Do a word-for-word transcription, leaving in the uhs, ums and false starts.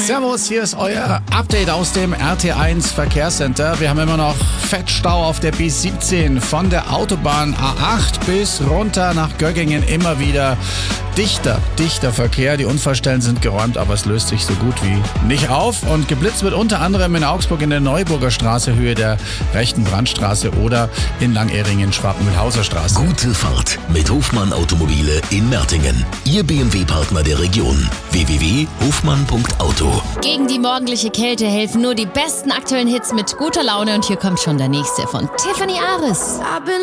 Servus, hier ist euer Update aus dem R T eins Verkehrscenter. Wir haben immer noch Fettstau auf der B siebzehn von der Autobahn A acht bis runter nach Göggingen. Immer wieder dichter, dichter Verkehr. Die Unfallstellen sind geräumt, aber es löst sich so gut wie nicht auf. Und geblitzt wird unter anderem in Augsburg in der Neuburger Straße, Höhe der rechten Brandstraße, oder in Langehringen, Schwabenmühlhauser Straße. Gute Fahrt mit Hofmann Automobile in Mertingen. Ihr B M W-Partner der Region. w w w punkt hofmann punkt auto. Gegen die morgendliche Kälte helfen nur die besten aktuellen Hits mit guter Laune. Und hier kommt schon der nächste von Tiffany Aris.